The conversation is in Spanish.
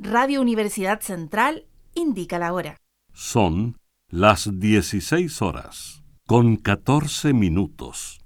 Radio Universidad Central indica la hora. Son las 16 horas, con 14 minutos.